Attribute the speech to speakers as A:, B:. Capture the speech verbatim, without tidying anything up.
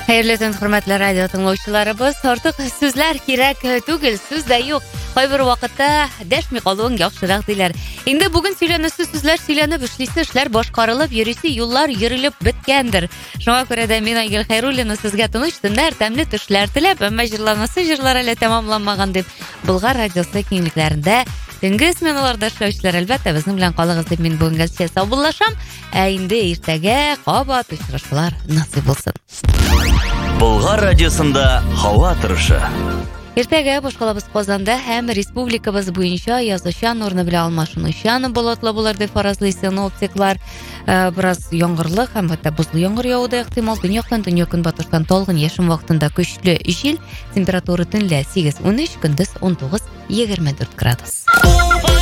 A: Хәерле төн, хөрмәтле радио тыңлаучыларыбыз. Артык сүзләр кирәк түгел, сүз дә юк. Кайбер вакытта дәшми калуың яхшырак диләр. Инде бүген сөйләнәсе сүзләр сөйләнеп, эшлисе эшләр башкарылып, йөрисе юллар йөрелеп беткәндер. Шуңа күрә дә мин Айгөл Хәйруллина сезгә тыныч төннәр, тәмле төшләр теләп, әмма җырланасы җырлар әле тәмамланмаган дип, Болгар радиосы киңлекләрендә төнге сменаларда эшләүчеләр, әлбәттә, безнең белән калыгыз дип мин бүгенгәчә саубуллашам. Ә инде иртәгә кабат очрашулар насыйп булсын.
B: Болгар радиосында һава торышы.
A: Иртәгә башкалабыз Казанда һәм республикабыз буенча язучан урыны белән алмашынучан болытлы булыр дип фаразлый синоптиклар. Бераз яңгырлы һәм хәтта бозлы яңгыр явуы ихтимал. Төньяктан, төньяк-көнбатыштан талгын яшен вакытында көчле җил, температура төнлә сигез-ун өч, көндез ун тугыз-егерме дүрт градус.